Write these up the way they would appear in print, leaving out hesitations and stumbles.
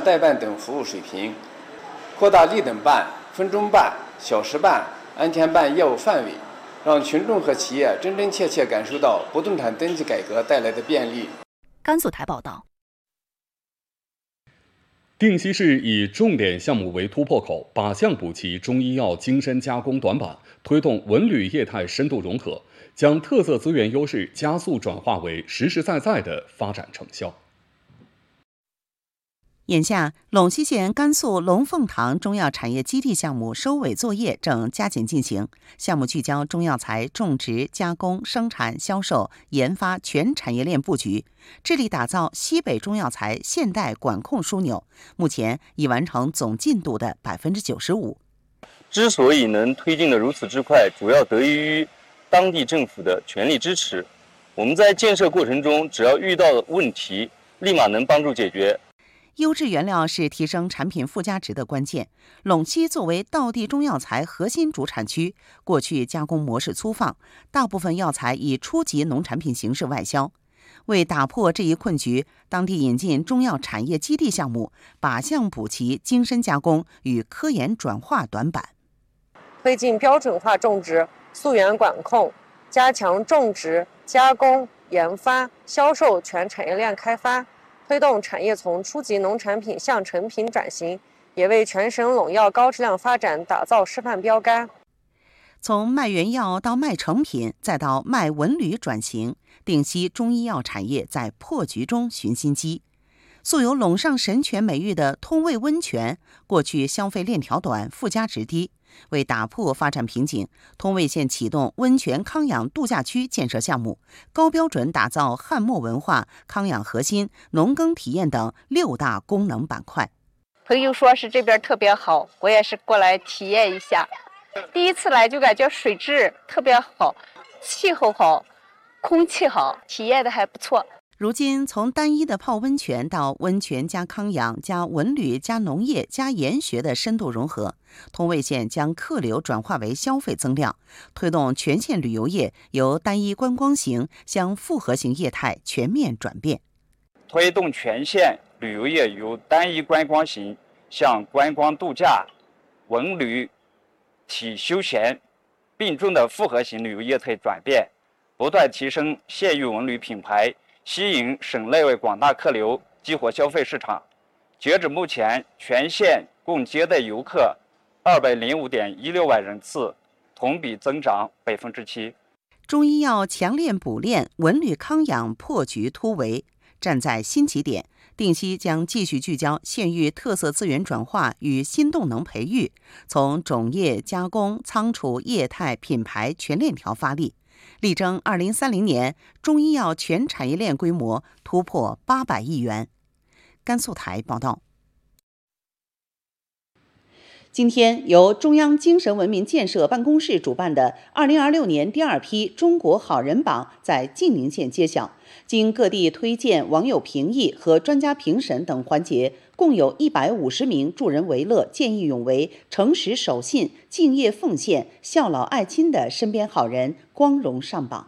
代办等服务水平，扩大立等办、分中办、小时办、安全办业务范围，让群众和企业真真切切感受到不动产登记改革带来的便利。 甘肃台报道。 定西市以重点项目为突破口，靶向补齐中医药精深加工短板，推动文旅业态深度融合，将特色资源优势加速转化为实实在在的发展成效。 眼下，陇西县甘肃龙凤堂中药产业基地项目收尾作业正加紧进行。项目聚焦中药材种植、加工、生产、销售、研发全产业链布局，致力打造西北中药材现代管控枢纽。目前已完成总进度的95%。 之所以能推进得如此之快，主要得益于当地政府的全力支持。我们在建设过程中，只要遇到问题，立马能帮助解决。 优质原料是提升产品附加值的关键。陇西作为道地中药材核心主产区，过去加工模式粗放，大部分药材以初级农产品形式外销。为打破这一困局，当地引进中药产业基地项目，靶向补齐精深加工与科研转化短板， 推进标准化种植、溯源管控，加强种植、加工、研发、销售全产业链开发。推动产业从初级农产品向成品转型，也为全省陇药高质量发展打造示范标杆。 从卖原药到卖成品，再到卖文旅转型，定西中医药产业在破局中寻新机。素有陇上神泉美誉的通渭温泉，过去消费链条短，附加值低。为打破发展瓶颈，通渭县启动温泉康养度假区建设项目，高标准打造汉末文化、康养核心、农耕体验等6大功能板块。 朋友说是这边特别好，我也是过来体验一下。第一次来就感觉水质特别好，气候好，空气好，体验的还不错。 如今，从单一的泡温泉到温泉加康养加文旅加农业加研学的深度融合，通渭县将客流转化为消费增量，推动全县旅游业由单一观光型向复合型业态全面转变， 推动全县旅游业由单一观光型向观光度假、文旅、体休闲并重的复合型旅游业态转变，不断提升县域文旅品牌，吸引省内外广大客流，激活消费市场。截止目前，全县共接待游客205.16万人次，同比增长7%。 中医药强链补链，文旅康养破局突围。站在新起点，定西将继续聚焦县域特色资源转化与新动能培育，从种业、加工、仓储业态品牌全链条发力，力争2030年中医药全产业链规模突破800亿元。甘肃台报道。今天，由中央精神文明建设办公室主办的2026年第2批中国好人榜在晋宁县揭晓，经各地推荐、网友评议和专家评审等环节，共有150名助人为乐、见义勇为、诚实守信、敬业奉献、孝老爱亲的身边好人光荣上榜。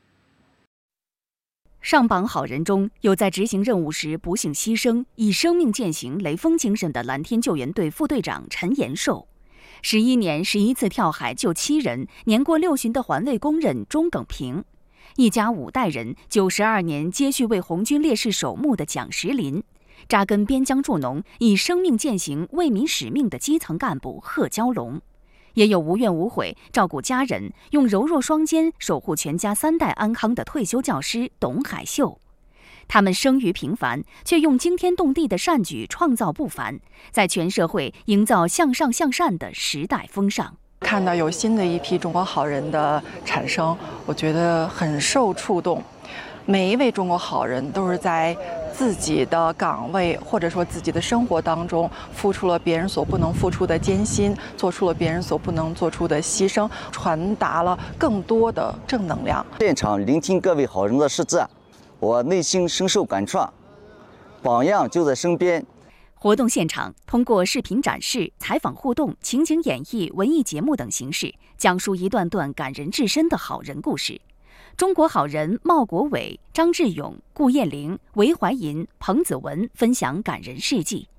上榜好人中有在执行任务时不幸牺牲、以生命践行雷锋精神的蓝天救援队副队长陈延寿，11年11次跳海救7人，年过6旬的环卫工人钟耿平，一家5代人92年接续为红军烈士守墓的蒋石林，扎根边疆助农、以生命践行为民使命的基层干部贺蛟龙。也有无怨无悔照顾家人、用柔弱双肩守护全家3代安康的退休教师董海秀。他们生于平凡，却用惊天动地的善举创造不凡，在全社会营造向上向善的时代风尚。 看到有新的一批中国好人的产生，我觉得很受触动。每一位中国好人都是在自己的岗位或者说自己的生活当中付出了别人所不能付出的艰辛，做出了别人所不能做出的牺牲，传达了更多的正能量。 现场聆听各位好人的实质，我内心深受感触，榜样就在身边。 活动现场通过视频展示、采访互动、情景演绎、文艺节目等形式，讲述一段段感人至深的好人故事。中国好人茂国伟、张志勇、顾艳玲、韦怀银、彭子文分享感人事迹，